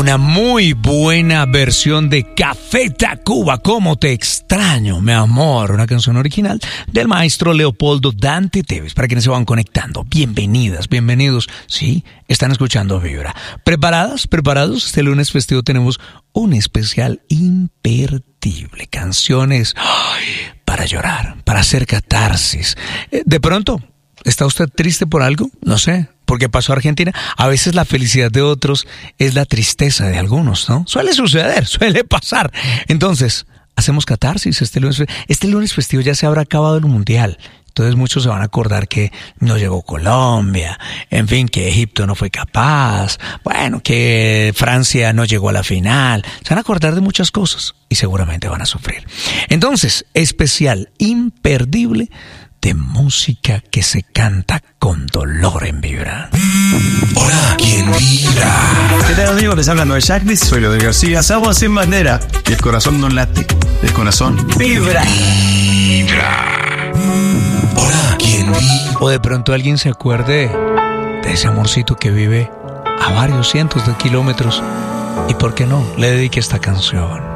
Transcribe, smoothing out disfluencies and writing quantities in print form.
Una muy buena versión de Café Tacuba, ¿cómo te extraño, mi amor? Una canción original del maestro Leopoldo Dante Tevez. Para quienes se van conectando, bienvenidas, bienvenidos. Sí, están escuchando Vibra. ¿Preparadas? ¿Preparados? Este lunes festivo tenemos un especial imperdible. Canciones para llorar, para hacer catarsis. De pronto, ¿está usted triste por algo? No sé. Porque pasó a Argentina. A veces la felicidad de otros es la tristeza de algunos, ¿no? Suele suceder, suele pasar. Entonces, hacemos catarsis este lunes festivo. Ya se habrá acabado el mundial. Entonces muchos se van a acordar que no llegó Colombia, en fin, que Egipto no fue capaz, bueno, que Francia no llegó a la final. Se van a acordar de muchas cosas y seguramente van a sufrir. Entonces, especial imperdible de música que se canta con dolor en Vibra. Hola, ¿quién vibra? ¿Qué tal, amigos? Les habla Noel Jacques, soy Leo García. Estamos sin bandera y el corazón no late, el corazón vibra. Vibra. Hola, ¿quién vibra? O de pronto alguien se acuerde de ese amorcito que vive a varios cientos de kilómetros y, ¿por qué no?, le dedique esta canción.